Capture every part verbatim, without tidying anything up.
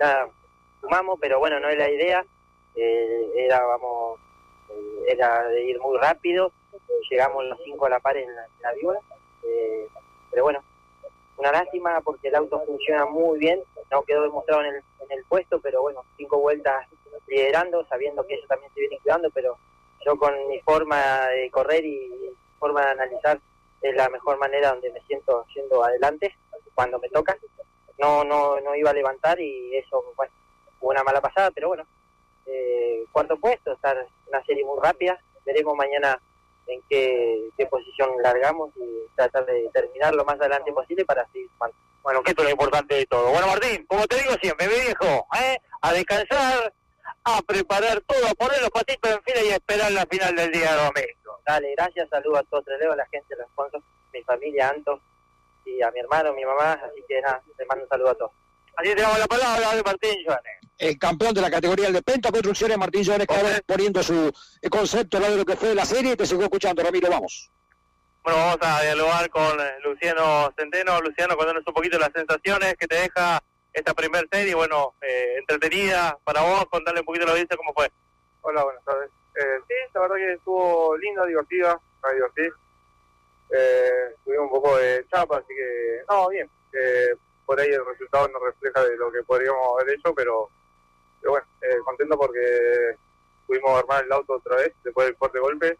nada, sumamos, pero bueno, no es la idea, eh, era, vamos, eh, era de ir muy rápido, llegamos los cinco a la par en la, en la viola, eh, pero bueno, una lástima porque el auto funciona muy bien, no quedó demostrado en el, en el puesto, pero bueno, cinco vueltas liderando, sabiendo que ellos también se vienen cuidando, pero yo con mi forma de correr y mi forma de analizar es la mejor manera donde me siento yendo adelante cuando me toca. No no no iba a levantar y eso, bueno, fue una mala pasada, pero bueno, eh, cuarto puesto, estar una serie muy rápida, veremos mañana en qué, qué posición largamos y tratar de terminar lo más adelante posible para seguir sumando. Bueno, que esto es lo importante de todo. Bueno, Martín, como te digo siempre, mi viejo, ¿eh? A descansar, a preparar todo, a poner los patitos en fila y a esperar la final del día de domingo. Dale, gracias, saludos a todos Trelew, a la gente, a los sponsors, mi familia, a Anto, y a mi hermano, a mi mamá, así que nada, te mando un saludo a todos. Así te damos la palabra de Martín Jones. El campeón de la categoría del de Penta Construcciones, Martín Jones, que ahora poniendo su concepto de lo que fue la serie, y te sigo escuchando, Ramiro, vamos. Bueno, vamos a dialogar con Luciano Centeno. Luciano, contanos un poquito las sensaciones que te deja esta primer serie, bueno, eh, entretenida para vos, contarle un poquito a la audiencia cómo fue. Hola, buenas tardes. Eh, sí, la verdad que estuvo linda, divertida, me divertí. Eh, tuvimos un poco de chapa, así que, no, bien. Eh, por ahí el resultado no refleja de lo que podríamos haber hecho, pero, pero bueno, eh, contento porque pudimos armar el auto otra vez después del fuerte golpe.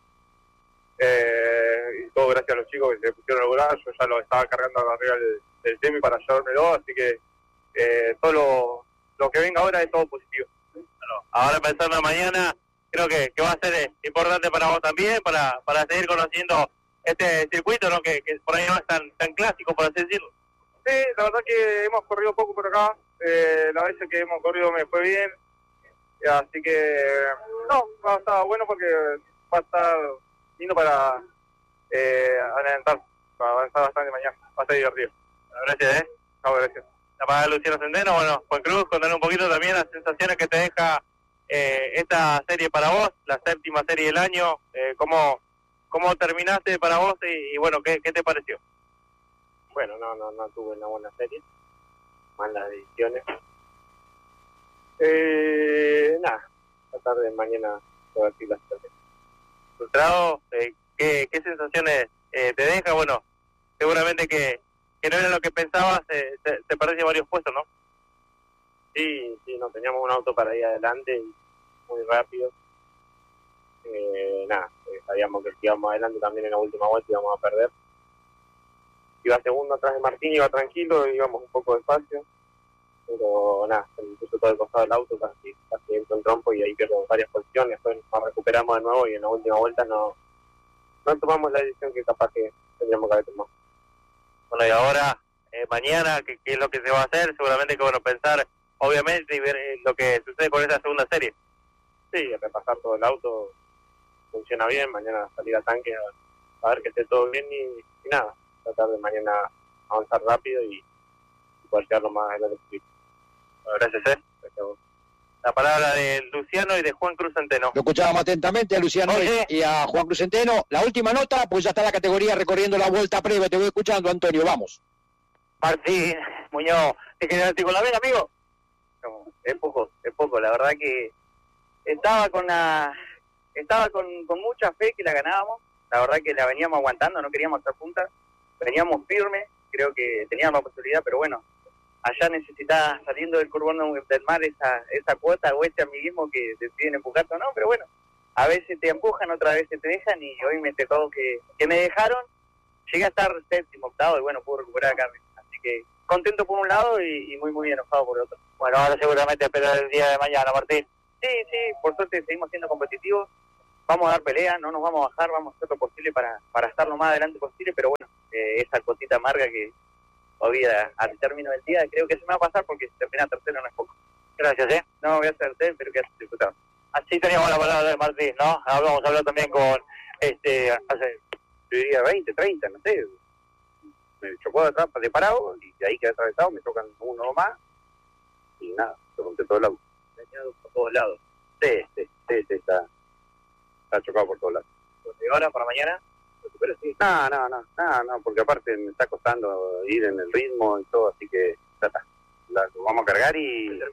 Eh, y todo gracias a los chicos que se pusieron el volar. Yo ya lo estaba cargando arriba del, del semi para llevármelo, así que eh, todo lo, lo que venga ahora es todo positivo. Bueno, ahora pensando en mañana, creo que, que va a ser importante para vos también, para, para seguir conociendo este circuito, ¿no? Que, que por ahí no es tan, tan clásico, por así decirlo. Sí, la verdad que hemos corrido poco por acá, eh, la vez que hemos corrido me fue bien, así que no, va a estar bueno porque va a estar lindo para eh, adelantar, para avanzar bastante mañana, va a estar divertido. Gracias, ¿eh? No, gracias. La palabra de Luciano Centeno. Bueno, Juan Cruz, contanos un poquito también las sensaciones que te deja eh, esta serie para vos, la séptima serie del año, eh, cómo, cómo terminaste para vos y, y bueno, ¿qué, qué te pareció? Bueno, no, no, no tuve una buena serie, malas decisiones. Eh, nada, tratar de mañana revertir la situación. Frustrado, eh, ¿qué, ¿qué sensaciones eh, te deja? Bueno, seguramente que, que no era lo que pensabas, eh, te, te perdiste varios puestos, ¿no? Sí, sí, no teníamos un auto para ir adelante y muy rápido. Eh, nada, eh, sabíamos que si íbamos adelante también en la última vuelta íbamos a perder. Iba segundo atrás de Martín, iba tranquilo, íbamos un poco despacio, pero nada, se me puso todo el costado del auto, casi, casi entro en trompo y ahí pierdo varias posiciones, después nos recuperamos de nuevo y en la última vuelta no, no tomamos la decisión que capaz que tendríamos que haber tomado. Bueno, y ahora, eh, mañana, ¿qué, ¿qué es lo que se va a hacer? Seguramente que, bueno, pensar, obviamente, y ver eh, lo que sucede con esta segunda serie. Sí, repasar todo el auto, funciona bien, mañana salir a tanque, a, a ver que esté todo bien y, y nada. Tratar de mañana avanzar rápido y, y poder llegar lo más adelante posible. Bueno, gracias, ¿eh? Gracias a vos. La palabra de Luciano y de Juan Cruz Centeno. Lo escuchábamos atentamente a Luciano Oye. y a Juan Cruz Centeno. La última nota, pues ya está la categoría recorriendo la vuelta previa. Te voy escuchando, Antonio, vamos. Martín, Muñoz, ¿te quedaste con la vena, amigo? No, es poco, es poco. La verdad que estaba con la, estaba con, con mucha fe que la ganábamos. La verdad que la veníamos aguantando, no queríamos hacer punta. Veníamos firmes, creo que teníamos la posibilidad, pero bueno, allá necesitaba, saliendo del curbón del mar, esa esa cuota o ese amiguismo que deciden empujar o no, pero bueno, a veces te empujan, otras veces te dejan, y hoy me tocó que, que me dejaron, llegué a estar séptimo, octavo, y bueno, pude recuperar a Carmen, así que contento por un lado y, y muy muy enojado por el otro. Bueno, ahora seguramente esperar el día de mañana, Martín. Sí, sí, por suerte seguimos siendo competitivos, vamos a dar pelea, no nos vamos a bajar, vamos a hacer lo posible para, para estar lo más adelante posible, pero bueno, eh, esa cosita amarga que todavía al término del día creo que se me va a pasar porque terminar tercero no es poco. Gracias, ¿eh? No voy a hacer tercero, pero que has disfrutado. Así teníamos la palabra de Martín, ¿no? Ahora vamos a hablar también con, este, hace, yo diría veinte, treinta, no sé. Me chocó de atrás, de parado, y de ahí quedé atravesado, me tocan uno o más, y nada, lo conté todo el auto. Dañado por todos lados. Sí, sí, sí, sí, está, está chocado por todos lados. ¿y ahora para mañana? Pero sí, no, no, no, no, no, porque aparte me está costando ir en el ritmo y todo, así que ya está. La, lo vamos a cargar y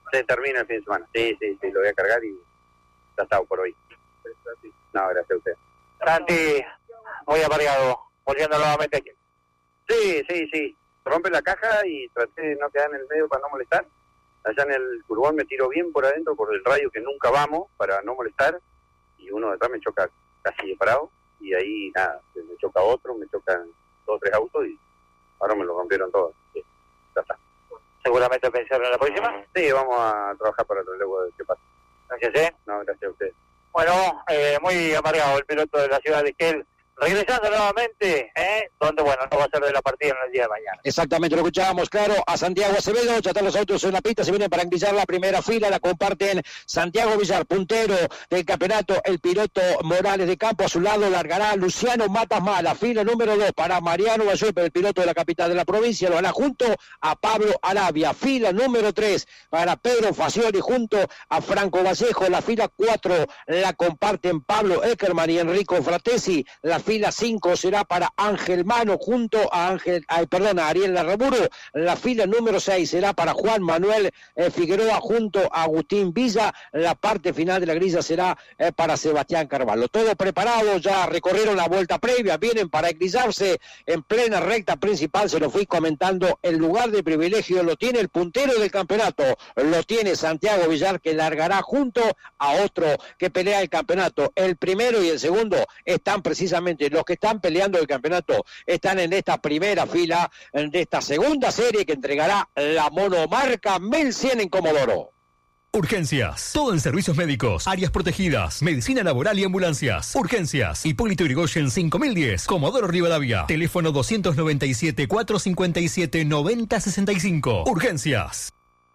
se termina el fin de semana. Sí, sí, sí, lo voy a cargar y ya está por hoy. No, gracias a usted. Santi, muy amargado, volviendo nuevamente aquí. Sí, sí, sí. Rompe la caja y traté de no quedar en el medio para no molestar. Allá en el curbón me tiro bien por adentro, por el radio que nunca vamos, para no molestar. Y uno de atrás me choca casi de parado. Y ahí, nada, me choca otro, me chocan dos o tres autos y ahora me lo rompieron todos. Sí, ya está. Seguramente pensaron en la próxima. Sí, vamos a trabajar para el luego de qué pasa. Gracias, ¿eh? No, gracias a usted. Bueno, eh, muy amargado el piloto de la ciudad de Esquel. Regresando nuevamente, ¿eh? Donde, bueno, no va a ser de la partida en el día de mañana. Exactamente, lo escuchábamos, claro, a Santiago Acevedo, ya están los autos en la pista, se vienen para engrillar la primera fila, la comparten Santiago Villar, puntero del campeonato, el piloto Morales de Campo, a su lado largará Luciano Matasmala, fila número dos para Mariano Bayuepe, el piloto de la capital de la provincia, lo hará junto a Pablo Arabia, fila número tres para Pedro Facioli, junto a Franco Vallejo, la fila cuatro la comparten Pablo Eckerman y Enrico Fratesi, la fila cinco será para Ángel Mano junto a Ángel, ay, perdón, a Ariel Larraburu. La fila número seis será para Juan Manuel eh, Figueroa junto a Agustín Villa. La parte final de la grilla será eh, para Sebastián Carvalho. Todo preparado, ya recorrieron la vuelta previa, vienen para engrillarse en plena recta principal. Se lo fui comentando, el lugar de privilegio lo tiene el puntero del campeonato, lo tiene Santiago Villar, que largará junto a otro que pelea el campeonato. El primero y el segundo están precisamente, los que están peleando el campeonato están en esta primera fila de esta segunda serie que entregará la monomarca mil cien en Comodoro. Urgencias, todo en servicios médicos, áreas protegidas, medicina laboral y ambulancias. Urgencias, Hipólito Yrigoyen cinco mil diez, Comodoro Rivadavia. Teléfono doscientos noventa y siete, cuatrocientos cincuenta y siete, noventa sesenta y cinco. Urgencias.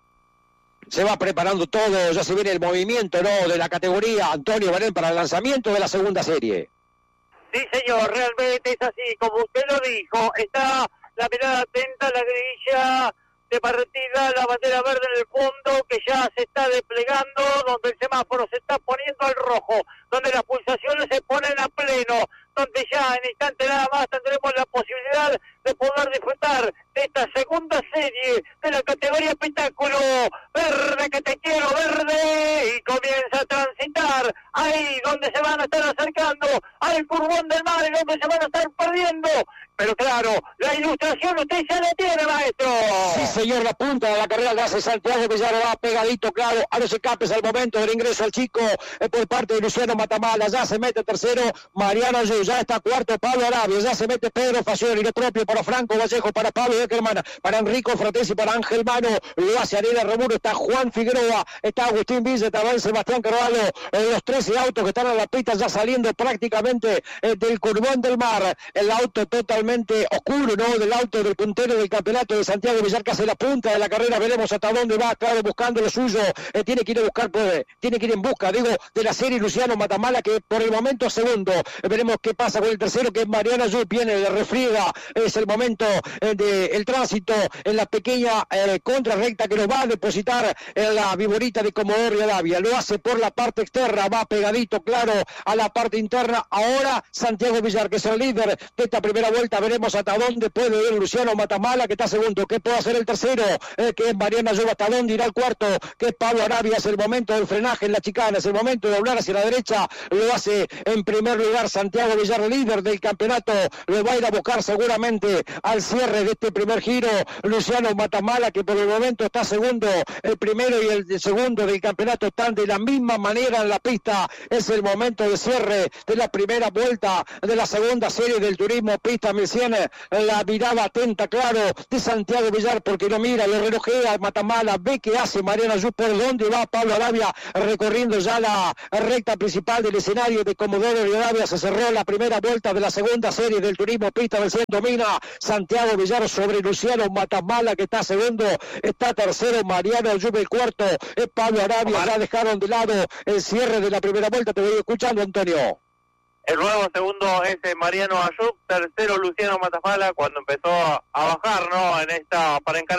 Se va preparando todo, ya se viene el movimiento, ¿no?, de la categoría Antonio Belén para el lanzamiento de la segunda serie. Sí, señor, realmente es así, como usted lo dijo, está la mirada atenta a la grilla de partida, la bandera verde en el fondo, que ya se está desplegando, donde el semáforo se está poniendo al rojo, donde las pulsaciones se ponen a pleno, donde ya en instante nada más tendremos la posibilidad de poder disfrutar de esta segunda serie de la categoría espectáculo. Verde que te quiero, verde, y comienza a transitar ahí donde se van a estar acercando al Curbón del Mar, y donde se van a estar perdiendo. Pero claro, la ilustración usted ya la tiene, maestro. Sí, señor, la punta de la carrera la hace Santiago Villar, va pegadito, claro, a los escapes al momento del ingreso al chico eh, por parte de Luciano Matamala. Ya se mete tercero Mariano Ayú, ya está cuarto Pablo Arabia, ya se mete Pedro Facioli, lo propio para Franco Vallejo, para Pablo Eckerman, para Enrico Fratesi, para Ángel Mano, lo hace Ariel Romuro, está Juan Figueroa, está Agustín Villa, también Sebastián Carvalho, eh, los trece autos que están en la pista ya saliendo prácticamente eh, del Curbón del Mar, el auto totalmente oscuro, ¿no?, del auto del puntero del campeonato de Santiago Villar, que hace la punta de la carrera. Veremos hasta dónde va, claro, buscando lo suyo, eh, tiene que ir a buscar, pues, tiene que ir en busca, digo, de la serie Luciano Matamala, que por el momento segundo. Eh, veremos qué pasa con el tercero, que es Mariano Ayú, viene de refriega, es el momento eh, del tránsito en la pequeña eh, contrarrecta que nos va a depositar en la viborita de Comodoro Rivadavia. Lo hace por la parte externa, va pegadito, claro, a la parte interna. Ahora Santiago Villar, que es el líder de esta primera vuelta. Veremos hasta dónde puede ir Luciano Matamala, que está segundo, que puede hacer el tercero, eh, que es Mariano Ayú, hasta dónde irá el cuarto, que es Pablo Arabia. Es el momento del frenaje en la chicana, es el momento de doblar hacia la derecha. Lo hace en primer lugar Santiago Villar, líder del campeonato. Lo va a ir a buscar seguramente al cierre de este primer giro Luciano Matamala, que por el momento está segundo. El primero y el segundo del campeonato están de la misma manera en la pista. Es el momento de cierre de la primera vuelta de la segunda serie del turismo pista mil cien. La mirada atenta, claro, de Santiago Villar, porque lo mira, lo relojea Matamala, ve que hace Mariano Ayú, por dónde va Pablo Arabia, recorriendo ya la recta principal del escenario de Comodoro Rivadavia. Se cerró la primera vuelta de la segunda serie del turismo pista del cien. Domina Santiago Villar sobre Luciano Matamala, que está segundo, está tercero Mariano Ayú, el cuarto es Pablo Arabia. Ya dejaron de lado el cierre de la primera vuelta. Te voy escuchando, Antonio. El nuevo segundo es Mariano Ayú, tercero Luciano Matamala, cuando empezó a bajar, ¿no?, en esta, para encarar el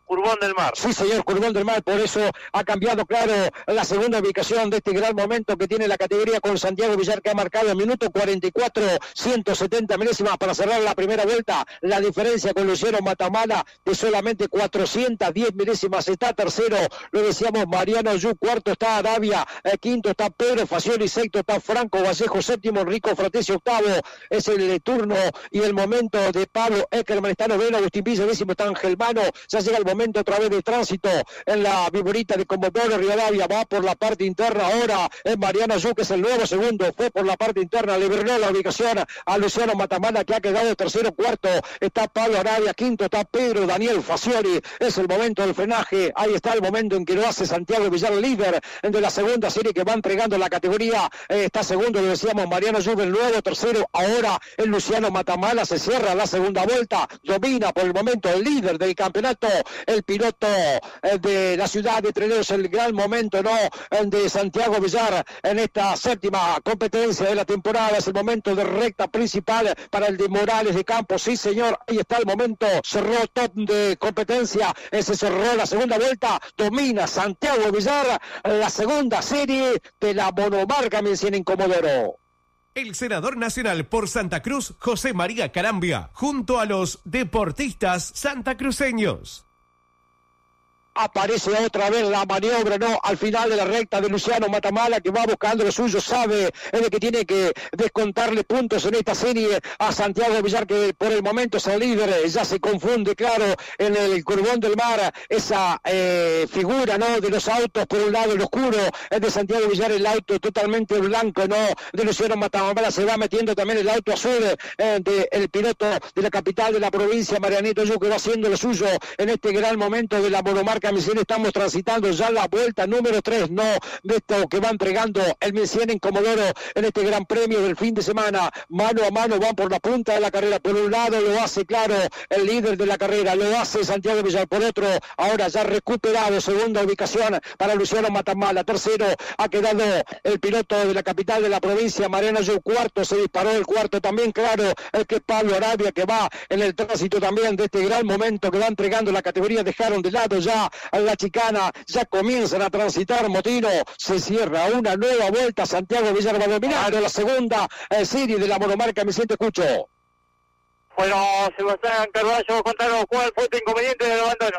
Curbón del Mar. Sí, señor, Curbón del Mar, por eso ha cambiado, claro, la segunda ubicación de este gran momento que tiene la categoría con Santiago Villar, que ha marcado el minuto cuarenta y cuatro, ciento setenta milésimas para cerrar la primera vuelta. La diferencia con Luciano Matamala de solamente cuatrocientas diez milésimas. Está tercero, lo decíamos, Mariano Yu, cuarto está Arabia, eh, quinto está Pedro Facioli, sexto está Franco Vallejo, séptimo Enrico Fratesi, octavo es el eh, turno y el momento de Pablo Eckerman, está noveno Agustín Villa, décimo está Angelmano. Ya llega el momento otra vez de tránsito en la viborita de Comodoro Rivadavia, va por la parte interna ahora es Mariano Yu, que es el nuevo segundo, fue por la parte interna, le brinó la ubicación a Luciano Matamala, que ha quedado tercero, cuarto está Pablo Arabia, quinto está Pedro Daniel Facioli. Es el momento del frenaje, ahí está el momento en que lo hace Santiago Villar, líder de la segunda serie que va entregando la categoría, eh, está segundo, lo decíamos, Mariano Yu, el nuevo tercero, ahora el Luciano Matamala, se cierra la segunda vuelta, domina por el momento el líder del campeonato, el piloto eh, de la ciudad de Treneros, el gran momento, ¿no?, de Santiago Villar en esta séptima competencia de la temporada. Es el momento de recta principal para el de Morales de Campos, sí señor, ahí está el momento, cerró top de competencia, se cerró la segunda vuelta, domina Santiago Villar la segunda serie de la monomarca Mencien en Comodoro. El senador nacional por Santa Cruz, José María Carambia, junto a los deportistas santacruceños. Aparece otra vez la maniobra, ¿no?, al final de la recta de Luciano Matamala, que va buscando lo suyo, sabe de que tiene que descontarle puntos en esta serie a Santiago Villar, que por el momento es el líder. Ya se confunde, claro, en el Curbón del Mar, esa eh, figura, ¿no?, de los autos, por un lado el oscuro es de Santiago Villar, el auto totalmente blanco, ¿no?, de Luciano Matamala. Se va metiendo también el auto azul eh, del piloto de la capital de la provincia, Marianito Yu, que va haciendo lo suyo en este gran momento de la monomarca Mencien. Estamos transitando ya la vuelta número tres, no, de esto que va entregando el Mencien en Comodoro en este gran premio del fin de semana. Mano a mano van por la punta de la carrera. Por un lado lo hace, claro, el líder de la carrera, lo hace Santiago Villar. Por otro, ahora ya recuperado, segunda ubicación para Luciano Matamala. Tercero ha quedado el piloto de la capital de la provincia, Mariano Yu. Cuarto se disparó el cuarto también, claro, el que es Pablo Arabia, que va en el tránsito también de este gran momento que va entregando la categoría. Dejaron de lado ya a la chicana, ya comienzan a transitar Motino, se cierra una nueva vuelta, Santiago Villar va a dominar la segunda eh, serie de la monomarca Mencien. Te escucho. Bueno, Sebastián Carballo, contanos cuál fue tu inconveniente del abandono.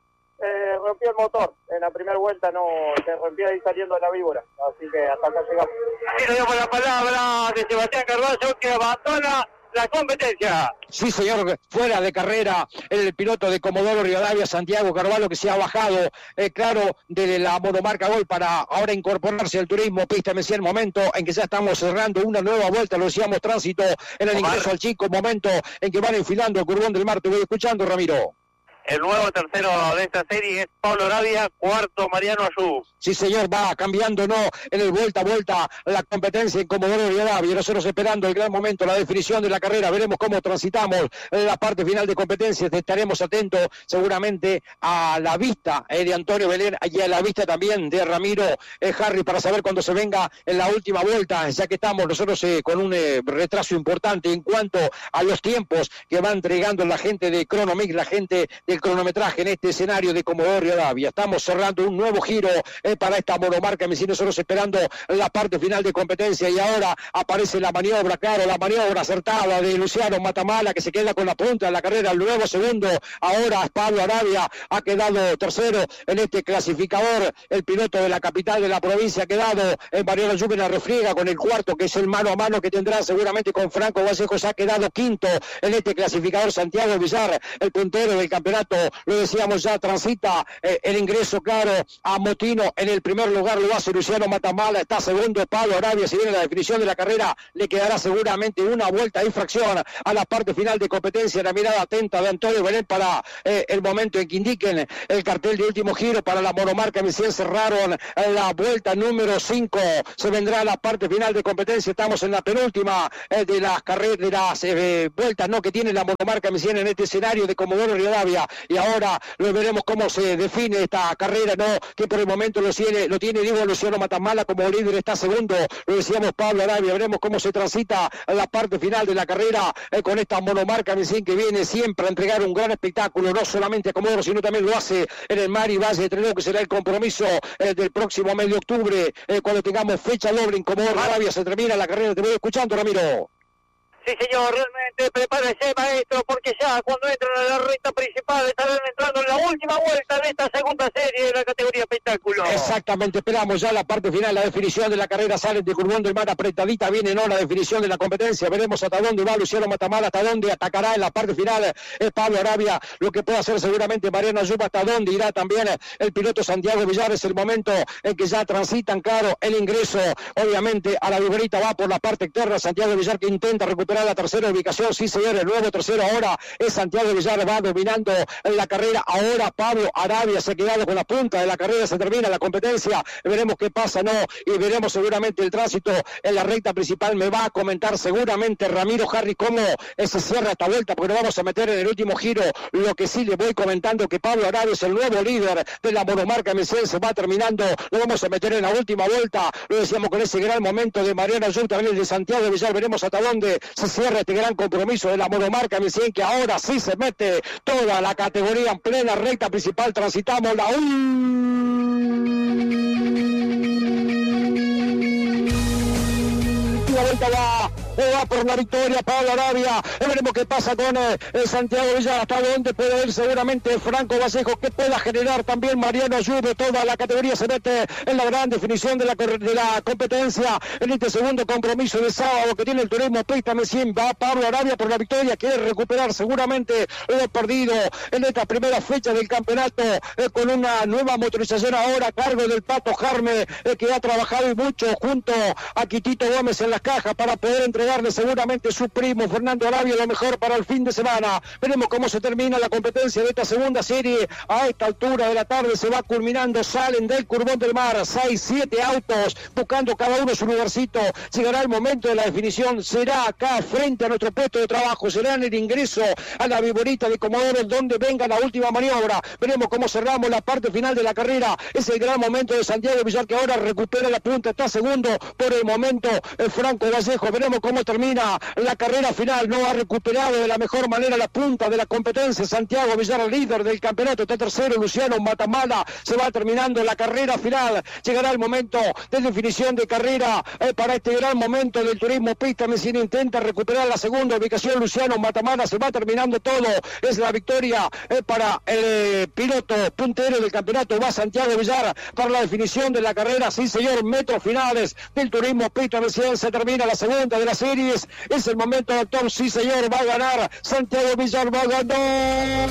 Eh, rompí el motor, en la primera vuelta no, se rompía ahí saliendo de la víbora, así que hasta acá llegamos. Así le damos la palabra de Sebastián Carballo, que abandona la competencia. Sí, señor, fuera de carrera el piloto de Comodoro Rivadavia, Santiago Carvalho, que se ha bajado, eh, claro, de la monomarca Gol para ahora incorporarse al turismo Pista Mencien, momento en que ya estamos cerrando una nueva vuelta, lo decíamos, tránsito en el ingreso al Chico, momento en que van enfilando el Curbón del Mar. Te voy escuchando, Ramiro. El nuevo tercero de esta serie es Pablo Arabia, cuarto Mariano Yu. Sí, señor, va cambiando, ¿no?, en el vuelta a vuelta la competencia en Comodoro Rivadavia. Nosotros esperando el gran momento, la definición de la carrera. Veremos cómo transitamos en la parte final de competencia. Estaremos atentos seguramente a la vista eh, de Antonio Belén y a la vista también de Ramiro eh, Harry, para saber cuándo se venga en la última vuelta, ya que estamos nosotros eh, con un eh, retraso importante en cuanto a los tiempos que va entregando la gente de Cronomix, la gente del cronometraje en este escenario de Comodoro Rivadavia. Estamos cerrando un nuevo giro eh, para esta monomarca Mencien, nosotros esperando la parte final de competencia, y ahora aparece la maniobra, claro, la maniobra acertada de Luciano Matamala, que se queda con la punta de la carrera, el nuevo segundo. Ahora Pablo Arabia ha quedado tercero en este clasificador, el piloto de la capital de la provincia ha quedado en Mariano Yu, la refriega con el cuarto, que es el mano a mano que tendrá seguramente con Franco Vallejo. Se ha quedado quinto en este clasificador Santiago Villar, el puntero del campeonato. Lo decíamos ya, transita eh, el ingreso, claro, a Motino. En el primer lugar lo hace Luciano Matamala, está segundo Pablo Arabia. Si viene la definición de la carrera, le quedará seguramente una vuelta de infracción a la parte final de competencia. La mirada atenta de Antonio Belén para eh, el momento en que indiquen el cartel de último giro para la monomarca Mencien. Cerraron la vuelta número cinco, se vendrá la parte final de competencia. Estamos en la penúltima eh, de las carreras, de las eh, vueltas, ¿no?, que tiene la monomarca Mencien en este escenario de Comodoro Rivadavia. y ahora lo veremos cómo se define esta carrera, ¿no? Que por el momento lo tiene, lo tiene Diego Luciano Matamala como líder, está segundo, lo decíamos Pablo Arabia, veremos cómo se transita la parte final de la carrera eh, con esta monomarca Mesín que viene siempre a entregar un gran espectáculo, no solamente a Comodoro, sino también lo hace en el Mar y Valle de Trenó, que será el compromiso eh, del próximo mes de octubre, eh, cuando tengamos fecha doble en Comodoro Arabia, se termina la carrera. Te voy escuchando, Ramiro. Sí, señor, realmente prepárese, maestro, porque ya cuando entran a la recta principal estarán entrando en la última vuelta de esta segunda serie de la categoría espectáculo. Exactamente, esperamos ya la parte final, la definición de la carrera. Salen de Curbón del Mar apretadita, viene no la definición de la competencia. Veremos hasta dónde va Luciano Matamala, hasta dónde atacará en la parte final eh, Pablo Arabia, lo que puede hacer seguramente Mariano Ayuba, hasta dónde irá también eh, el piloto Santiago Villar. Es el momento en que ya transitan, claro, el ingreso, obviamente, a la viborita va por la parte externa. Santiago Villar que intenta recuperar la tercera ubicación, sí señor, el nuevo tercero ahora es Santiago Villar, va dominando en la carrera. Ahora Pablo Arabia se ha quedado con la punta de la carrera, se termina la competencia, veremos qué pasa, no, y veremos seguramente el tránsito en la recta principal. Me va a comentar seguramente Ramiro Harry cómo se cierra esta vuelta, porque nos vamos a meter en el último giro. Lo que sí le voy comentando que Pablo Arabia es el nuevo líder de la monomarca M C N, se va terminando, lo vamos a meter en la última vuelta, lo decíamos con ese gran momento de Mariano Ayub, también el de Santiago Villar. Veremos hasta dónde se cierra este gran compromiso de la monomarca M C N, que ahora sí se mete toda la categoría en plena recta principal. Transitamos la última vuelta, va va por la victoria Pablo Arabia. Veremos qué pasa con eh, Santiago Villar, hasta dónde puede ir seguramente Franco Vallejo, que pueda generar también Mariano Ayubo. Toda la categoría se mete en la gran definición de la, de la competencia en este segundo compromiso de sábado que tiene el turismo pista M C N. Va Pablo Arabia por la victoria, quiere recuperar seguramente lo perdido en esta primera fecha del campeonato, eh, con una nueva motorización ahora a cargo del Pato Jarme, eh, que ha trabajado y mucho junto a Quitito Gómez en las cajas para poder entregar darle seguramente su primo Fernando Arabia lo mejor para el fin de semana. Veremos cómo se termina la competencia de esta segunda serie. A esta altura de la tarde se va culminando, salen del Curbón del Mar seis, siete autos buscando cada uno su lugarcito. Llegará el momento de la definición, será acá frente a nuestro puesto de trabajo, será en el ingreso a la viborita de Comodoro donde venga la última maniobra. Veremos cómo cerramos la parte final de la carrera. Es el gran momento de Santiago Villar, que ahora recupera la punta, está segundo por el momento el Franco Vallejo. Veremos cómo termina la carrera final. No ha recuperado de la mejor manera la punta de la competencia Santiago Villar, líder del campeonato, está tercero Luciano Matamala. Se va terminando la carrera final, llegará el momento de definición de carrera eh, para este gran momento del turismo pista. Mesina intenta recuperar la segunda ubicación, Luciano Matamala. Se va terminando todo, es la victoria eh, para el eh, piloto puntero del campeonato, va Santiago Villar para la definición de la carrera. Sí señor, metros finales del turismo pista Mesina, se termina la segunda de la series, es el momento doctor, sí señor, va a ganar Santiago Villar, va a ganar.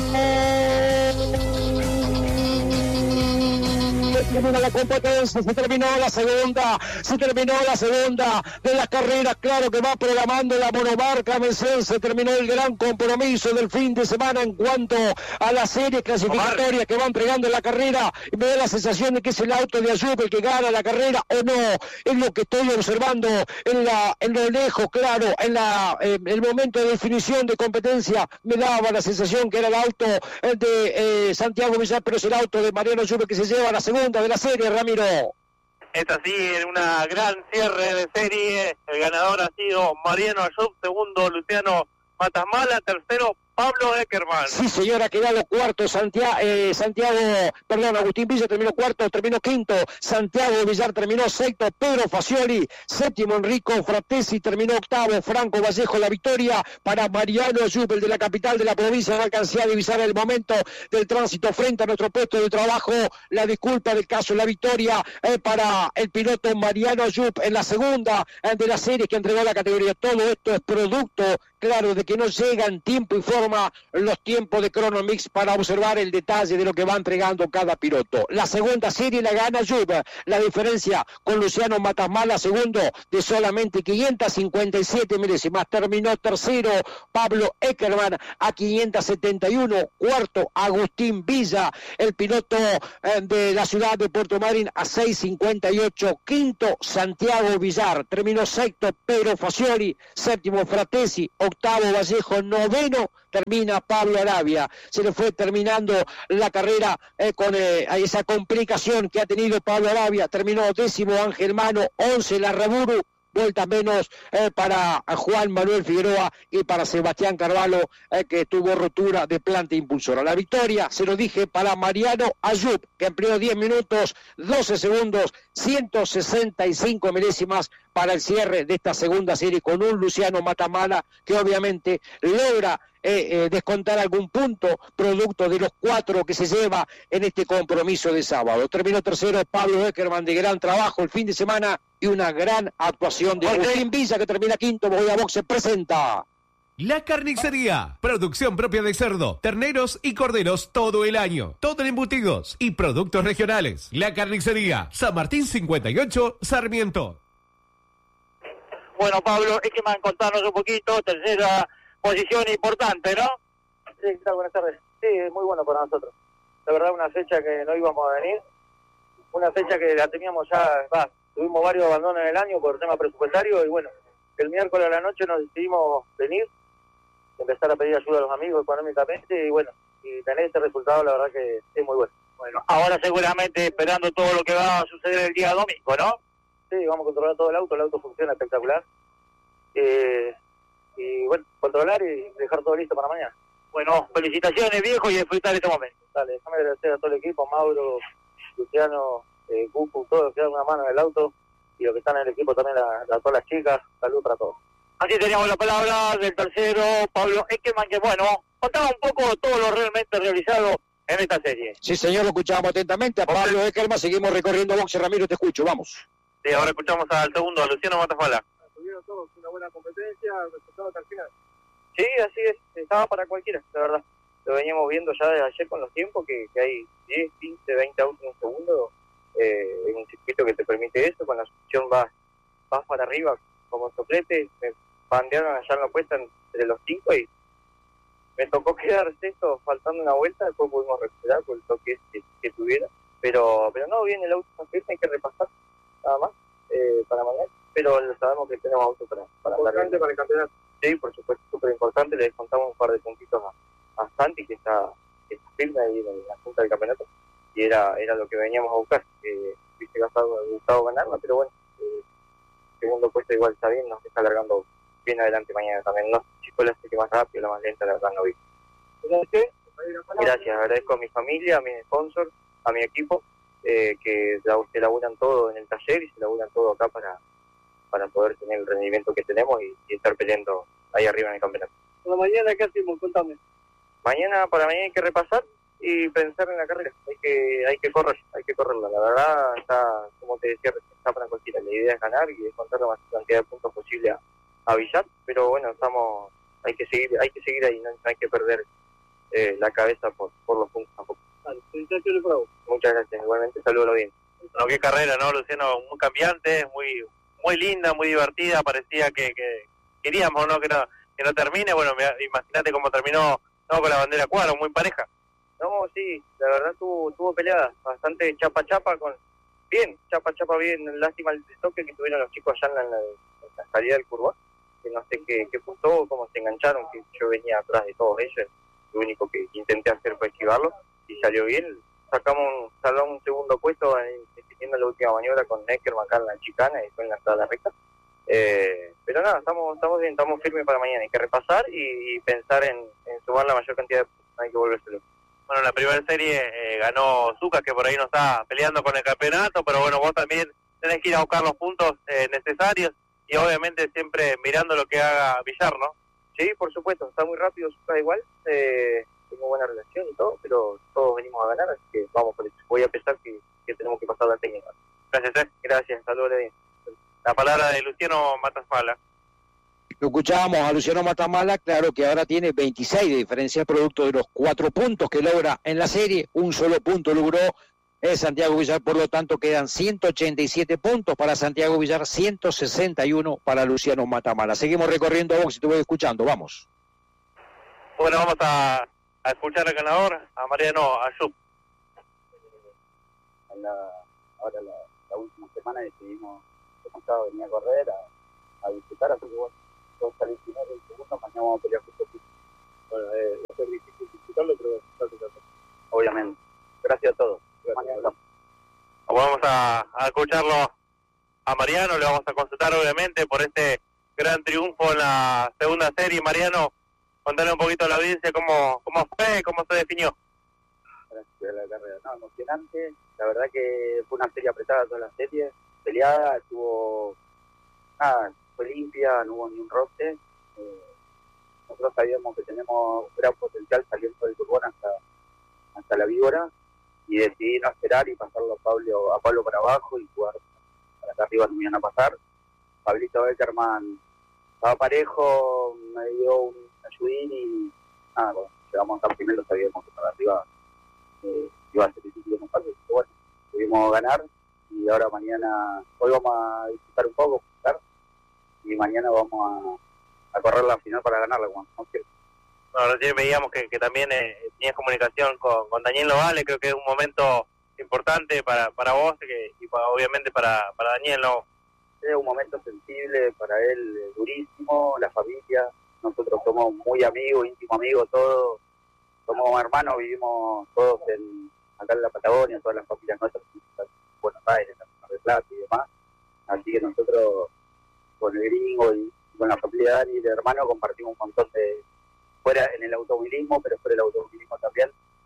Se terminó la competencia, se terminó la segunda, se terminó la segunda de las carreras, claro que va programando la monomarca Mercedes. Se terminó el gran compromiso del fin de semana en cuanto a la serie clasificatoria que va entregando la carrera, y me da la sensación de que es el auto de Ayub el que gana la carrera, o no, es lo que estoy observando en la en lo lejos, claro, en la eh, el momento de definición de competencia me daba la sensación que era el auto de eh, Santiago Villar, pero es el auto de Mariano Ayub que se lleva la segunda de la serie, Ramiro. Es así, en una gran cierre de serie, el ganador ha sido Mariano Ayub, segundo Luciano Matamala, tercero Pablo Eckerman. Sí, señor, ha quedado cuarto Santiago, eh, Santiago, perdón, Agustín Villa terminó cuarto, terminó quinto, Santiago Villar terminó sexto, Pedro Facioli, séptimo Enrico Fratesi, terminó octavo, Franco Vallejo. La victoria para Mariano Ayub, el de la capital de la provincia. No alcancé a divisar el momento del tránsito frente a nuestro puesto de trabajo. La disculpa del caso, la victoria eh, para el piloto Mariano Ayub en la segunda eh, de la serie que entregó la categoría. Todo esto es producto, claro, de que no llega en tiempo y forma los tiempos de Chrono Mix para observar el detalle de lo que va entregando cada piloto. La segunda serie la gana Ayub, la diferencia con Luciano Matamala, segundo, de solamente quinientas cincuenta y siete milésimas. Terminó tercero Pablo Eckerman a quinientas setenta y uno, cuarto Agustín Villa, el piloto eh, de la ciudad de Puerto Madryn, a seis cincuenta y ocho, quinto Santiago Villar, terminó sexto Pedro Facioli, séptimo Fratesi, octavo Vallejo, noveno termina Pablo Arabia. Se le fue terminando la carrera eh, con eh, esa complicación que ha tenido Pablo Arabia. Terminó décimo Ángel Mano, once Larraburu, vuelta menos eh, para Juan Manuel Figueroa y para Sebastián Carvalho, eh, que tuvo rotura de planta impulsora. La victoria, se lo dije, para Mariano Ayub, que empleó diez minutos, doce segundos, ciento sesenta y cinco milésimas para el cierre de esta segunda serie, con un Luciano Matamala que obviamente logra eh, eh, descontar algún punto, producto de los cuatro que se lleva en este compromiso de sábado. Terminó tercero Pablo Eckerman, de gran trabajo el fin de semana y una gran actuación de Agustín Villa, que termina quinto. Boya Box se presenta La Carnicería, producción propia de cerdo, terneros y corderos todo el año. Todo en embutidos y productos regionales. La Carnicería, San Martín cincuenta y ocho, Sarmiento. Bueno, Pablo, es que me han contarnos un poquito, tercera posición importante, ¿no? Sí, ¿qué tal? Buenas tardes. Sí, muy bueno para nosotros. La verdad, una fecha que no íbamos a venir, una fecha que la teníamos ya, va, tuvimos varios abandonos en el año por tema presupuestario y bueno, el miércoles a la noche nos decidimos venir, empezar a pedir ayuda a los amigos económicamente y bueno, y tener este resultado la verdad que es muy bueno. Bueno, ahora seguramente esperando todo lo que va a suceder el día domingo, ¿no? Sí, vamos a controlar todo el auto, el auto funciona espectacular. Eh, y bueno, controlar y dejar todo listo para mañana. Bueno, felicitaciones, viejo, y disfrutar este momento. Dale, déjame agradecer a todo el equipo, Mauro, Luciano, eh, Cucu, todos los que dan una mano en el auto, y los que están en el equipo también, a, a todas las chicas. Salud para todos. Así teníamos la palabra del tercero, Pablo Eckerman, que bueno, contaba un poco todo lo realmente realizado en esta serie. Sí, señor, lo escuchamos atentamente a Pablo Eckerman. Seguimos recorriendo boxe. Ramiro, te escucho, vamos. Sí, ahora escuchamos al segundo, a Luciano Matafala. Tuvieron todos una buena competencia, resultado hasta el final. Sí, así es, estaba para cualquiera, la verdad. Lo veníamos viendo ya desde ayer con los tiempos, que, que hay diez, quince, veinte autos en un segundo. Eh, es un circuito que te permite eso, con la suspensión vas, vas para arriba como soplete. Me bandearon allá en la puesta entre los cinco y me tocó quedar sexto faltando una vuelta, después pudimos recuperar por el toque que, que tuviera. Pero pero no, bien, el auto está firme, hay que repasar nada más eh, para mañana. Pero sabemos que tenemos auto para, para importante para el campeonato. Sí, por supuesto, súper importante. Le descontamos un par de puntitos a, a Santi, que está, que está firme ahí en la punta del campeonato. Y era era lo que veníamos a buscar. Eh, hubiese gustado, gustado ganarla, pero bueno, eh, segundo puesto igual está bien, nos está alargando bien adelante mañana también. No sé si fue la serie más rápida, la más lenta, la verdad no vi. Gracias, agradezco a mi familia, a mi sponsor, a mi equipo, eh, que se laburan todo en el taller y se laburan todo acá para para poder tener el rendimiento que tenemos y, y estar peleando ahí arriba en el campeonato. Por la mañana, ¿qué hacemos? Contame. Mañana, para mañana hay que repasar y pensar en la carrera. Hay que hay que correr, hay que correrla. La verdad, está, como te decía, está para cualquiera. La idea es ganar y descontar la mayor cantidad de puntos posible a, a Villar, pero bueno, estamos, hay que seguir hay que seguir ahí, no, no hay que perder eh, la cabeza por, por los puntos tampoco. Vale, felicitaciones por vos. Muchas gracias, igualmente, saludos bien. No, qué carrera, ¿no, Luciano? Muy cambiante, muy muy linda, muy divertida, parecía que, que queríamos, ¿no? Que no que no termine. Bueno, imagínate cómo terminó, ¿no? Con la bandera cuadro, muy pareja. No, sí, la verdad tuvo, tuvo peleada, bastante chapa chapa, con bien, chapa chapa bien, lástima el toque que tuvieron los chicos allá en la, en la, en la salida del curva, que no sé qué, qué pasó, cómo se engancharon, que yo venía atrás de todos ellos, lo único que intenté hacer fue esquivarlo, y salió bien, sacamos un, sacamos un segundo puesto en la última maniobra con Neckerman acá en la chicana y fue en la entrada recta. Eh, pero nada, estamos estamos bien, estamos firmes para mañana. Hay que repasar y, y pensar en, en sumar la mayor cantidad de puntos. Hay que volvérselo. Bueno, en la primera serie eh, ganó Zucca, que por ahí no está peleando con el campeonato, pero bueno, vos también tenés que ir a buscar los puntos eh, necesarios y obviamente siempre mirando lo que haga Villar, ¿no? Sí, por supuesto, está muy rápido Zucca igual. Eh, tengo buena relación y todo, pero todos venimos a ganar, así que vamos por eso. Voy a pensar que que tenemos que pasar la técnica. Gracias, eh. Gracias, saludos. La palabra de Luciano Matamala. Lo escuchábamos a Luciano Matamala, claro que ahora tiene veintiséis de diferencia producto de los cuatro puntos que logra en la serie, un solo punto logró eh, Santiago Villar, por lo tanto quedan ciento ochenta y siete puntos para Santiago Villar, ciento sesenta y uno para Luciano Matamala. Seguimos recorriendo box y te voy escuchando, vamos. Bueno, vamos a, a escuchar al ganador, a Mariano Ayub. La, ahora la, la última semana decidimos, hemos estado venir a correr, a, a disfrutar, así que bueno, puedo salir primero y segundo, mañana vamos a pelear un poquito. Bueno, eh, va a ser difícil disfrutarlo, pero va a ser obviamente. Gracias a todos. Gracias. Mañana. Vamos a, a escucharlo a Mariano, le vamos a consultar obviamente por este gran triunfo en la segunda serie. Mariano, contarle un poquito a la audiencia cómo, cómo fue, cómo se definió. Gracias a la carrera, no, emocionante. La verdad que fue una serie apretada toda la serie, peleada, estuvo, nada, fue limpia, no hubo ni un roce. Eh, nosotros sabíamos que tenemos un gran potencial saliendo del Turbón hasta, hasta la Víbora, y decidí no esperar y pasarlo a Pablo, a Pablo para abajo y jugar para acá arriba, no me iban a pasar. Pablito Beckerman estaba parejo, me dio un ayudín y nada, cuando llegamos acá primero sabíamos que para arriba eh, iba a ser difícil en un par, pero bueno, pudimos ganar y ahora mañana, hoy vamos a disfrutar un poco, disfrutar, y mañana vamos a, a correr la final para ganarla, como no quiero. Bueno, recién veíamos que, que también eh, tenías comunicación con, con Daniel Lovale, creo que es un momento importante para, para vos que, y para, obviamente para, para Daniel, ¿no? Es un momento sensible para él, eh, durísimo, la familia, nosotros somos muy amigos, íntimos amigos, todos, somos hermanos, vivimos todos en, acá en la Patagonia, todas las familias nuestras, en Buenos Aires, en Mar del Plata y demás, así que nosotros con el gringo y con la familia de Dani y de hermano compartimos un montón de, fuera en el automovilismo, pero fuera del automovilismo también,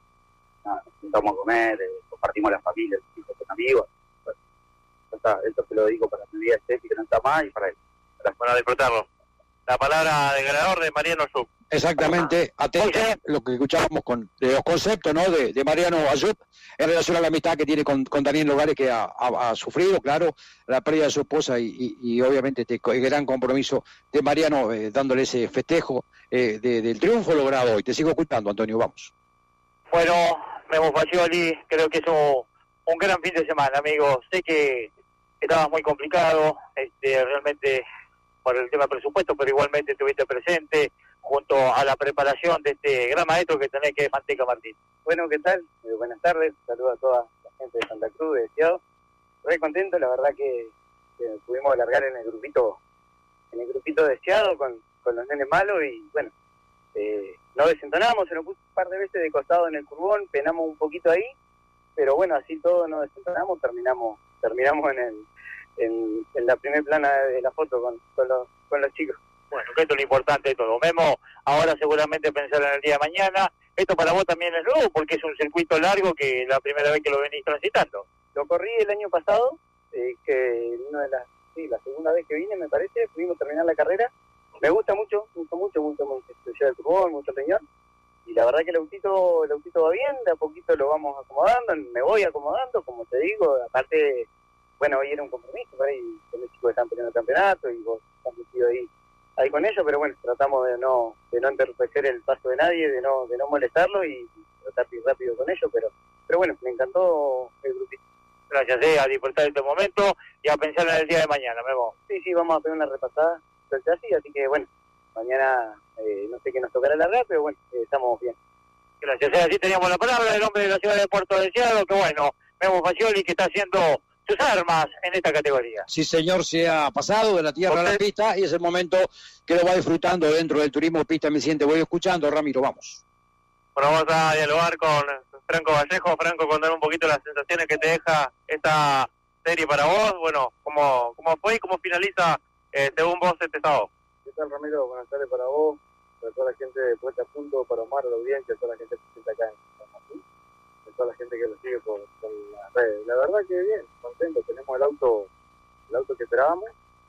nada, nos juntamos a comer, eh, compartimos la familia, los hijos con amigos, bueno, está, esto te lo digo para mi vida estética, que no está más, y para él. Para, para disfrutarlo. La palabra del ganador de Mariano Ayub. Exactamente, atento a lo que escuchábamos con de los conceptos, ¿no? de, de Mariano Ayub en relación a la amistad que tiene con, con Daniel Lovale, que ha, ha, ha sufrido, claro, la pérdida de su esposa y, y, y obviamente este el gran compromiso de Mariano eh, dándole ese festejo eh, de, del triunfo logrado hoy. Te sigo escuchando, Antonio, vamos. Bueno, Memo Fagioli, creo que es un, un gran fin de semana, amigo. Sé que estabas muy complicado, este, realmente por el tema del presupuesto, pero igualmente estuviste presente junto a la preparación de este gran maestro que tenés, que es Manteca Martín. Bueno, ¿qué tal? Eh, buenas tardes, saludos a toda la gente de Santa Cruz, de Deseado. Estoy contento, la verdad que, que pudimos alargar en el grupito, en el grupito Deseado con, con los nenes malos y bueno, eh, no desentonamos, se nos puso un par de veces de costado en el curbón, penamos un poquito ahí, pero bueno, así todo no desentonamos, terminamos, terminamos en el En, en la primer plana de la foto con, con, los, con los chicos. Bueno, que esto es lo importante de todo. Memo, ahora seguramente pensar en el día de mañana. Esto para vos también es nuevo porque es un circuito largo que es la primera vez que lo venís transitando. Lo corrí el año pasado, eh, que una de las, sí, la segunda vez que vine me parece, pudimos terminar la carrera. Me gusta mucho, me gusta mucho, mucho, mucho, mucho el fútbol, mucho el riñón. Y la verdad que el autito, el autito va bien, de a poquito lo vamos acomodando, me voy acomodando, como te digo, aparte... Bueno, hoy era un compromiso, por ahí con los chicos que están peleando el campeonato y vos estás metido ahí, ahí con ellos, pero bueno, tratamos de no de no entorpecer el paso de nadie, de no de no molestarlo y, y tratar de ir rápido con ellos, pero pero bueno, me encantó el grupito. Gracias, eh, a disfrutar de este momento y a pensar en el día de mañana, Memo. Sí, sí, vamos a hacer una repasada del chasis, así que bueno, mañana eh, no sé qué nos tocará largar, pero bueno, eh, estamos bien. Gracias, eh, así teníamos la palabra del hombre de la ciudad de Puerto Deseado, que bueno, Memo Fagioli, que está haciendo sus armas en esta categoría. Sí, señor, se ha pasado de la tierra okay. a la pista y es el momento que lo va disfrutando dentro del turismo pista Misiente. Voy escuchando, Ramiro, vamos. Bueno, vamos a dialogar con Franco Vallejo. Franco, contar un poquito las sensaciones que te deja esta serie para vos. Bueno, ¿cómo, cómo fue y cómo finaliza eh, según vos este sábado? ¿Qué tal, Ramiro? Buenas tardes para vos, para toda la gente de Puerta a Punto, para Omar, la audiencia, toda la gente que se sienta acá en San Martín, toda la gente que lo sigue por, por las redes. La verdad que bien, contento, tenemos el auto el auto que esperábamos,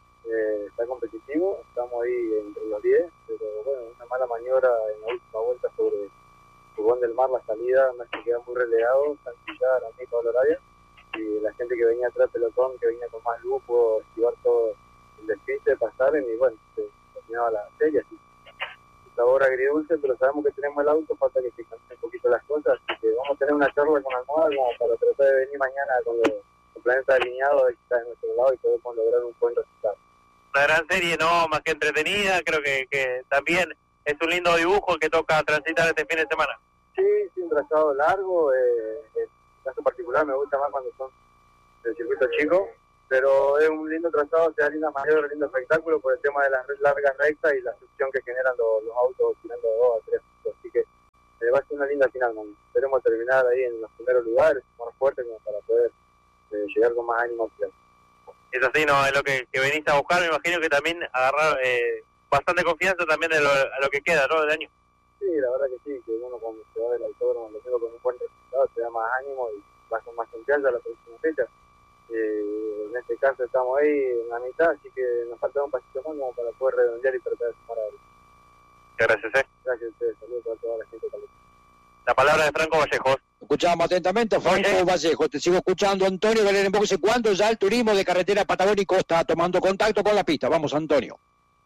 eh, está competitivo, estamos ahí entre los diez, pero bueno, una mala maniobra en la última vuelta sobre Jugón del Mar, la salida, me hace quedar muy relegado, tranquilidad a mí toda la horaria, y la gente que venía atrás del pelotón, que venía con más luz, pudo esquivar todo el despiste, pasaron y bueno, se terminaba la serie, así. Sabor agridulce, pero sabemos que tenemos el auto, falta que se cambien un poquito las cosas, así que vamos a tener una charla con Almohada como para tratar de venir mañana con los, los planetas alineados, que está de nuestro lado y podemos lograr un buen resultado. Una gran serie, no más que entretenida, creo que, que también es un lindo dibujo que toca transitar este fin de semana. Sí, sí, un trazado largo, eh, en caso particular me gusta más cuando son del circuito chico, pero es un lindo trazado, se da linda mayor, lindo espectáculo por el tema de las largas rectas y la succión que generan los, los autos tirando de dos a tres. Así que eh, va a ser una linda final, man. Esperemos terminar ahí en los primeros lugares, más fuerte como para poder eh, llegar con más ánimo. Es así, ¿no? Es lo que, que venís a buscar, me imagino que también agarrar eh, bastante confianza también de lo, a lo que queda, ¿no? Del año. Sí, la verdad que sí, que uno cuando se va del autódromo, lo tengo con un buen resultado, te da más ánimo y vas con más confianza a la próxima fecha. Eh, en este caso estamos ahí en la mitad, así que nos falta un pasito más como para poder redondear y tratar de sumar a él. Gracias, eh. Gracias a ustedes, saludos a toda la gente. La palabra de Franco Vallejos. Escuchamos atentamente a Franco Oye. Vallejo. Te sigo escuchando, Antonio Belén. ¿Sé cuándo ya el turismo de carretera patagónico está tomando contacto con la pista? Vamos, Antonio.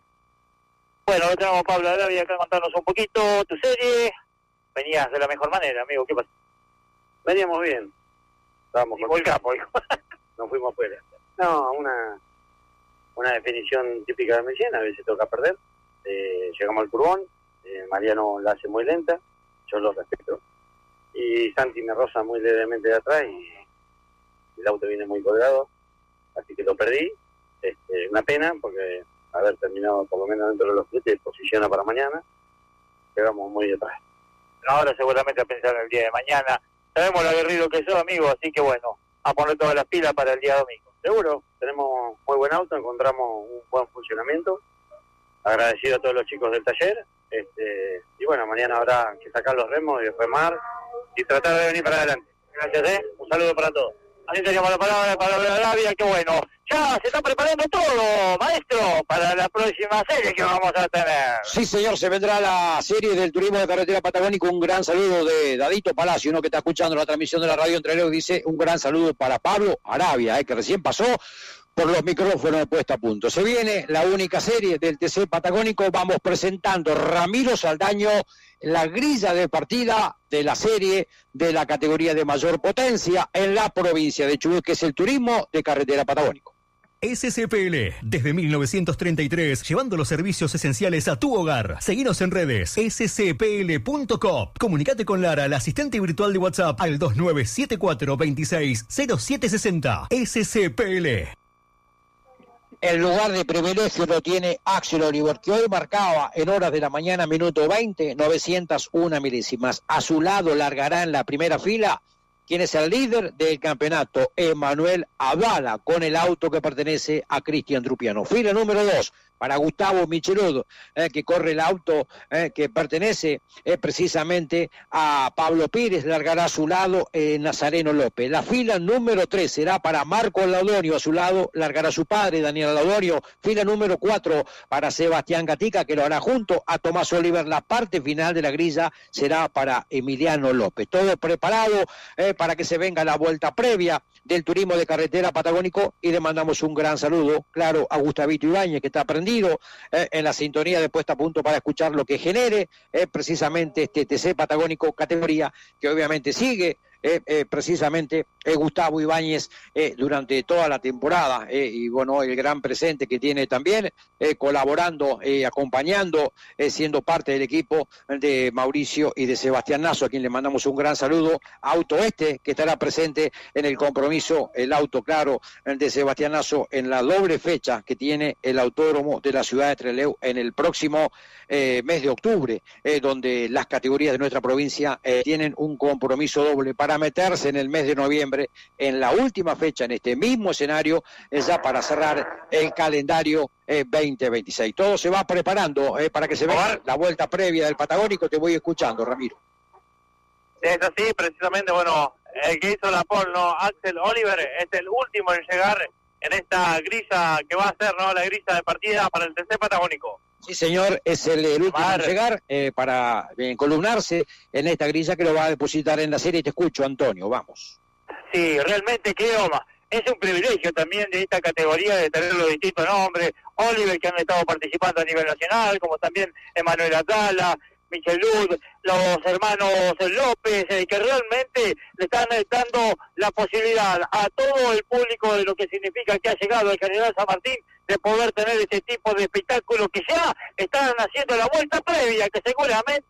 Bueno, lo tenemos Pablo Arabia acá contarnos un poquito tu serie. Venías de la mejor manera, amigo, ¿qué pasa? Veníamos bien. Estábamos Y el capo, hijo. nos fuimos afuera. No, una una definición típica de Mellén, a veces toca perder. Eh, llegamos al curbón, eh, Mariano la hace muy lenta, yo lo respeto. Y Santi me roza muy levemente de atrás y el auto viene muy colgado, así que lo perdí. Este, una pena, porque haber terminado por lo menos dentro de los siete posiciona para mañana. Llegamos muy atrás. Ahora seguramente a pensar en el día de mañana. Sabemos lo aguerrido que sos, amigo, así que bueno, a poner todas las pilas para el día domingo. Seguro, tenemos muy buen auto, encontramos un buen funcionamiento. Agradecido a todos los chicos del taller. Este, y bueno, mañana habrá que sacar los remos y remar y tratar de venir para adelante. Gracias, ¿eh? Un saludo para todos. Así teníamos la palabra para la Arabia, qué bueno. Ya se está preparando todo, maestro, para la próxima serie que vamos a tener. Sí, señor, se vendrá la serie del turismo de carretera patagónico. Un gran saludo de Dadito Palacio, uno que está escuchando la transmisión de la radio Entre Leos, dice un gran saludo para Pablo Arabia, eh, que recién pasó por los micrófonos de Puesta a Punto. Se viene la única serie del T C Patagónico. Vamos presentando Ramiro Saldaño, la grilla de partida de la serie de la categoría de mayor potencia en la provincia de Chubut, que es el turismo de carretera patagónico. S C P L, desde mil novecientos treinta y tres, llevando los servicios esenciales a tu hogar. Seguinos en redes, s c p l punto com. Comunicate con Lara, la asistente virtual de WhatsApp, al dos nueve siete cuatro dos seis cero siete seis cero. S C P L. El lugar de privilegio lo tiene Axel Oliver, que hoy marcaba en horas de la mañana, minuto veinte, novecientas una milésimas. A su lado largará en la primera fila quien es el líder del campeonato, Emanuel Avala, con el auto que pertenece a Cristian Drupiano. Fila número dos para Gustavo Michelud, eh, que corre el auto eh, que pertenece eh, precisamente a Pablo Pires, largará a su lado eh, Nazareno López. La fila número tres será para Marco Laudonio, a su lado largará su padre, Daniel Laudonio. Fila número cuatro para Sebastián Gatica, que lo hará junto a Tomás Oliver. La parte final de la grilla será para Emiliano López. Todo preparado eh, para que se venga la vuelta previa del turismo de carretera patagónico, y le mandamos un gran saludo, claro, a Gustavito Ibáñez, que está prendido eh, en la sintonía de Puesta a Punto para escuchar lo que genere eh, precisamente este T C Patagónico, categoría que obviamente sigue Eh, eh, precisamente eh, Gustavo Ibáñez eh, durante toda la temporada, eh, y bueno, el gran presente que tiene también, eh, colaborando, eh, acompañando, eh, siendo parte del equipo de Mauricio y de Sebastián Nazo, a quien le mandamos un gran saludo. Auto Este, que estará presente en el compromiso, el auto, claro, de Sebastián Nazo, en la doble fecha que tiene el autódromo de la ciudad de Trelew en el próximo eh, mes de octubre, eh, donde las categorías de nuestra provincia eh, tienen un compromiso doble para meterse en el mes de noviembre, en la última fecha, en este mismo escenario, es ya para cerrar el calendario eh, veinte veintiséis. Todo se va preparando eh, para que se vea la vuelta previa del Patagónico. Te voy escuchando, Ramiro. Es así, precisamente, bueno, el que hizo la pole, ¿no? Axel Oliver, es el último en llegar en esta grilla que va a ser, ¿no? La grilla de partida para el T C Patagónico. Sí, señor, es el, el último en llegar eh, para eh, columnarse en esta grilla que lo va a depositar en la serie. Te escucho, Antonio, vamos. Sí, realmente creo, es un privilegio también de esta categoría de tener los distintos nombres, Oliver, que han estado participando a nivel nacional, como también Emanuel Atala, Michelud, los hermanos López, eh, que realmente le están eh, dando la posibilidad a todo el público de lo que significa que ha llegado el General San Martín, de poder tener ese tipo de espectáculo que ya están haciendo la vuelta previa, que seguramente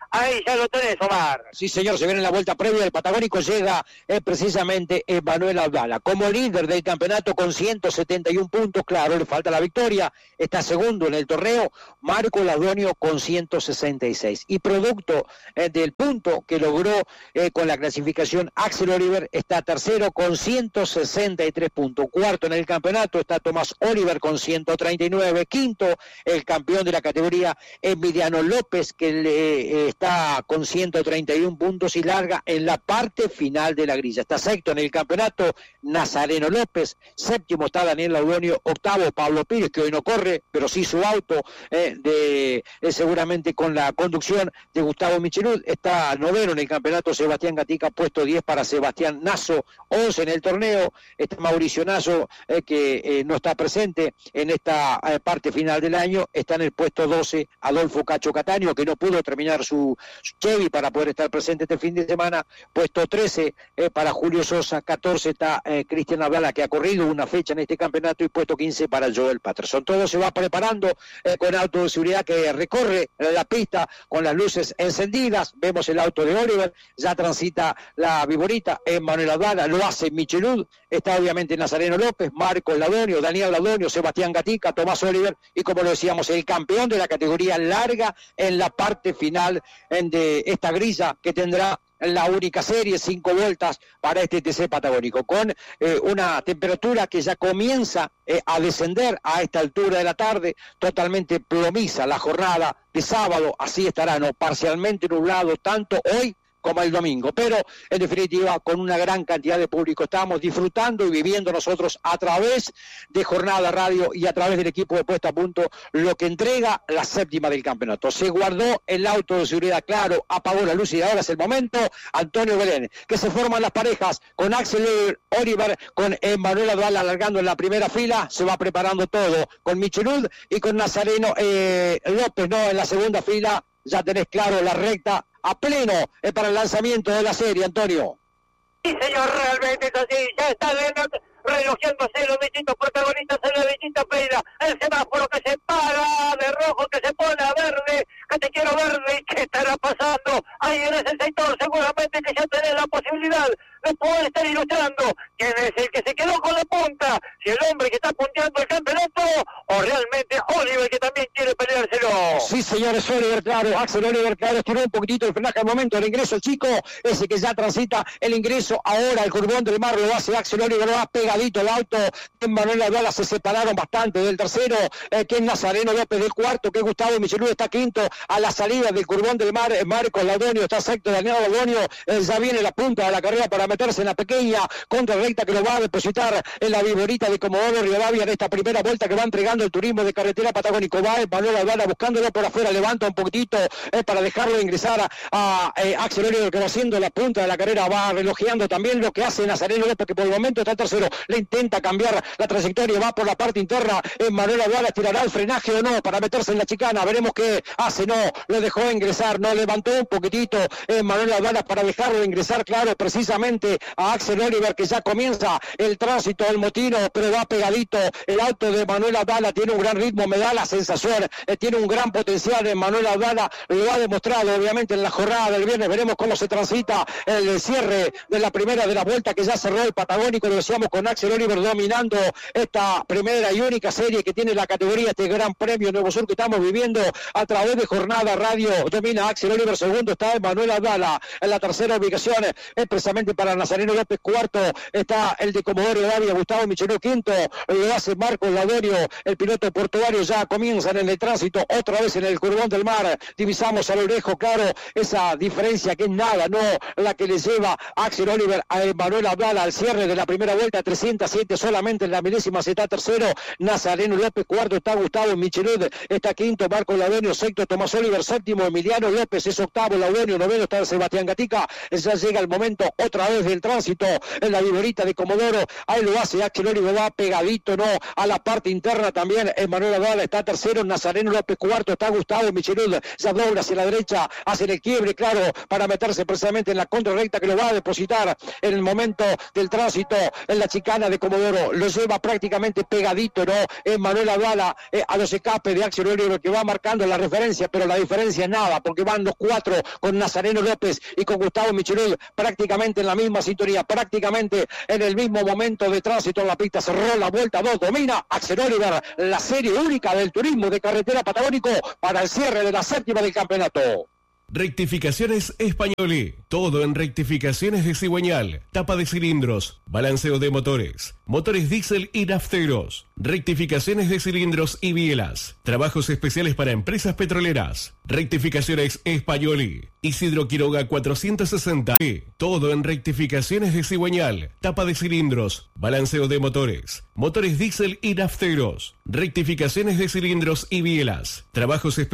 Ahí ya lo tenés, Omar. Sí, señor, se viene en la vuelta previa del Patagónico, llega eh, precisamente Emanuel Abdala como líder del campeonato con ciento setenta y un puntos, claro, le falta la victoria, está segundo en el torneo, Marco Laudonio con ciento sesenta y seis, y producto eh, del punto que logró eh, con la clasificación Axel Oliver, está tercero con ciento sesenta y tres puntos, cuarto en el campeonato está Tomás Oliver con ciento treinta y nueve, quinto el campeón de la categoría Emiliano López, que le, eh, está con ciento treinta y un puntos y larga en la parte final de la grilla. Está sexto en el campeonato Nazareno López, séptimo está Daniel Laudonio, octavo Pablo Pires, que hoy no corre, pero sí su auto, eh, de eh, seguramente con la conducción de Gustavo Michelud. Está noveno en el campeonato Sebastián Gatica, puesto diez para Sebastián Nazo, once en el torneo, está Mauricio Nazo, eh, que eh, no está presente en esta eh, parte final del año, está en el puesto doce Adolfo Cacho Cataño, que no pudo terminar su Chevy para poder estar presente este fin de semana, puesto trece eh, para Julio Sosa, catorce está eh, Cristian Abdala, que ha corrido una fecha en este campeonato, y puesto quince para Joel Patterson. Todo se va preparando eh, con auto de seguridad que recorre la pista con las luces encendidas. Vemos el auto de Oliver, ya transita la Viborita, Emanuel Abdala, lo hace Michelud, está obviamente Nazareno López, Marco Laudonio, Daniel Laudonio, Sebastián Gatica, Tomás Oliver, y como lo decíamos, el campeón de la categoría larga en la parte final de esta grilla, que tendrá la única serie, cinco vueltas para este T C Patagónico, con eh, una temperatura que ya comienza eh, a descender a esta altura de la tarde, totalmente plomiza la jornada de sábado, así estará, no parcialmente nublado tanto hoy como el domingo, pero en definitiva con una gran cantidad de público estamos disfrutando y viviendo nosotros a través de Jornada Radio y a través del equipo de Puesta a Punto lo que entrega la séptima del campeonato. Se guardó el auto de seguridad, claro, apagó la luz y ahora es el momento. Antonio Belén, que se forman las parejas con Axel Oliver, con Emanuel Abdala alargando en la primera fila, se va preparando todo con Michelud y con Nazareno eh, López, no, en la segunda fila. Ya tenés claro la recta a pleno eh, para el lanzamiento de la serie, Antonio. Sí, señor, realmente es así. Ya está relojeándose los distintos protagonistas en la distinta pela. El semáforo que se para de rojo, que se pone a verde, que te quiero verde. ¿Qué estará pasando? Ahí en ese sector seguramente que ya tenés la posibilidad de poder estar ilustrando quién es el que se quedó con la punta, si el hombre que está punteando el campeonato o realmente Oliver, que también quiere peleárselo. Sí, señores, Oliver, claro, Axel Oliver, claro, estiró un poquitito el frenaje al momento del ingreso el chico, ese que ya transita el ingreso, ahora el curvón del mar lo hace Axel Oliver, lo va pegadito el auto, en Manuel Abdala se separaron bastante del tercero, eh, que es Nazareno López del cuarto, que es Gustavo Michelud está quinto, a la salida del curvón del mar, eh, Marcos Laudonio está sexto, Daniel Laudonio, eh, ya viene la punta de la carrera para meterse en la pequeña contrarrecta que lo va a depositar en la Viborita de Comodoro Rivadavia en esta primera vuelta que va entregando el turismo de carretera Patagónico. Va Manuel Abdala buscándolo por afuera, levanta un poquitito eh, para dejarlo ingresar a, a eh, Axel Oliver, que va haciendo la punta de la carrera, va relojeando también lo que hace Nazareno López, que por el momento está tercero, le intenta cambiar la trayectoria, va por la parte interna, eh, Manuel Abdala tirará el frenaje o no para meterse en la chicana, veremos qué hace, no, lo dejó ingresar, no, levantó un poquitito eh, Manuel Abdala para dejarlo ingresar, claro, precisamente a Axel Oliver, que ya comienza el tránsito del Motino, pero va pegadito el auto de Manuel Abdala, tiene un gran ritmo, me da la sensación, eh, tiene un gran potencial en Manuel Abdala, lo ha demostrado obviamente en la jornada del viernes, veremos cómo se transita el cierre de la primera de la vuelta que ya cerró el Patagónico, lo decíamos con Axel Oliver dominando esta primera y única serie que tiene la categoría, este Gran Premio Nuevo Sur que estamos viviendo a través de Jornada Radio, domina Axel Oliver, segundo está Manuel Abdala, en la tercera ubicación es precisamente para Nazareno López, cuarto está el de Comodoro Rivadavia, Gustavo Michelud, quinto lo hace Marcos Laudonio, el piloto portuario, ya comienzan en el tránsito, otra vez en el curvón del mar, divisamos a lo lejos, claro, esa diferencia que es nada, no la que le lleva Axel Oliver a Manuel Abdala al cierre de la primera vuelta, trescientos siete solamente en la milésima, se está tercero Nazareno López, cuarto está Gustavo Michelud, está quinto Marcos Laudonio, sexto Tomás Oliver, séptimo Emiliano López, es octavo Laudonio, noveno está Sebastián Gatica, ya llega el momento otra vez del tránsito en la Viborita de Comodoro, ahí lo hace Axel Oliver, va pegadito, no, a la parte interna también, Emanuel Abdala está tercero, Nazareno López cuarto, está Gustavo Gustavo Michelud ya dobla hacia la derecha, hace el quiebre, claro, para meterse precisamente en la contrarrecta que lo va a depositar en el momento del tránsito en la chicana de Comodoro. Lo lleva prácticamente pegadito, ¿no? Es Manuel Abdala eh, a los escapes de Axel Oliver, que va marcando la referencia, pero la diferencia es nada, porque van los cuatro con Nazareno López y con Gustavo Michelud prácticamente en la misma sintonía, prácticamente en el mismo momento de tránsito en la pista. Cerró la vuelta dos, domina Axel Oliver, la serie única del turismo de carretera patagónico para el cierre de la séptima del campeonato. Rectificaciones Españoli. Todo en rectificaciones de cigüeñal. Tapa de cilindros. Balanceo de motores. Motores diésel y nafteros. Rectificaciones de cilindros y bielas. Trabajos especiales para empresas petroleras. Rectificaciones Españoli. Isidro Quiroga cuatrocientos sesenta. Todo en rectificaciones de cigüeñal. Tapa de cilindros. Balanceo de motores. Motores diésel y nafteros. Rectificaciones de cilindros y bielas. Trabajos especiales